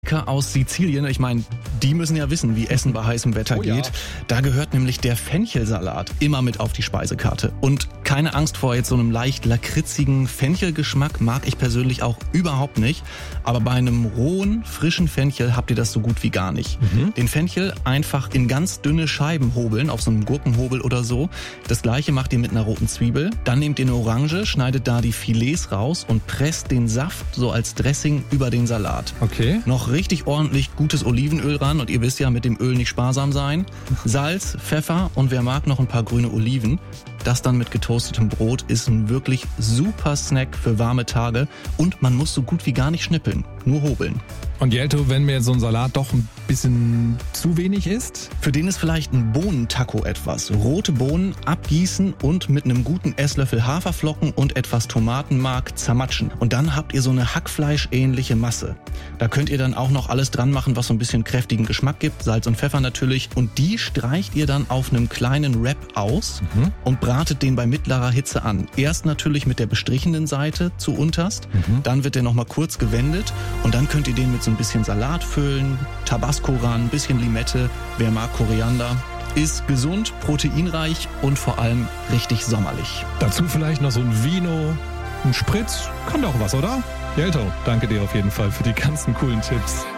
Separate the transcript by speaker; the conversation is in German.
Speaker 1: Klassiker aus Sizilien. Ich meine, die müssen ja wissen, wie Essen bei heißem Wetter
Speaker 2: Oh ja.
Speaker 1: geht. Da gehört nämlich der Fenchelsalat immer mit auf die Speisekarte. Und keine Angst vor jetzt so einem leicht lakritzigen Fenchelgeschmack mag ich persönlich auch überhaupt nicht. Aber bei einem rohen, frischen Fenchel habt ihr das so gut wie gar nicht. Den Fenchel einfach in ganz dünne Scheiben hobeln, auf so einem Gurkenhobel oder so. Das gleiche macht ihr mit einer roten Zwiebel. Dann nehmt ihr eine Orange, schneidet da die Filets raus und presst den Saft so als Dressing über den Salat.
Speaker 2: Okay.
Speaker 1: Noch richtig ordentlich gutes Olivenöl ran und ihr wisst ja, mit dem Öl nicht sparsam sein. Salz, Pfeffer und wer mag noch ein paar grüne Oliven. Das dann mit getoastetem Brot ist ein wirklich super Snack für warme Tage und man muss so gut wie gar nicht schnippeln, nur hobeln.
Speaker 2: Und Jelto, wenn mir so ein Salat doch ein bisschen zu wenig ist?
Speaker 1: Für den ist vielleicht ein Bohnentaco etwas. Rote Bohnen abgießen und mit einem guten Esslöffel Haferflocken und etwas Tomatenmark zermatschen. Und dann habt ihr so eine Hackfleisch-ähnliche Masse. Da könnt ihr dann auch noch alles dran machen, was so ein bisschen kräftigen Geschmack gibt. Salz und Pfeffer natürlich. Und die streicht ihr dann auf einem kleinen Wrap aus und bratet den bei mittlerer Hitze an. Erst natürlich mit der bestrichenen Seite zu unterst. Dann wird der nochmal kurz gewendet. Und dann könnt ihr den mit so ein bisschen Salat füllen, Tabasco ran, ein bisschen Limette, wer mag Koriander. Ist gesund, proteinreich und vor allem richtig sommerlich.
Speaker 2: Dazu vielleicht noch so ein Vino, ein Spritz, kann doch was, oder? Jelto, danke dir auf jeden Fall für die ganzen coolen Tipps.